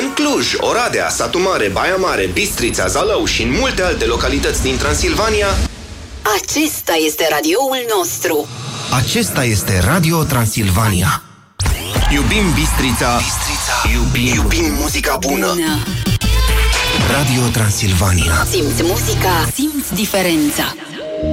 În Cluj, Oradea, Satu Mare, Baia Mare, Bistrița, Zalău și în multe alte localități din Transilvania. Acesta este radioul nostru. Acesta este Radio Transilvania. Iubim Bistrița, iubim muzica bună. Radio Transilvania. Simți muzica, simți diferența.